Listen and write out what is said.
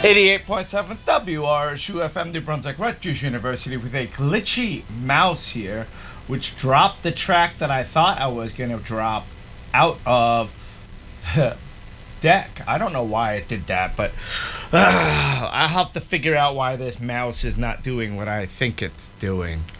88.7 WRSU FM, New Brunswick Rutgers University, with a glitchy mouse here, which dropped the track that I thought I was going to drop out of the deck. I don't know why it did that, but I'll have to figure out why this mouse is not doing what I think it's doing.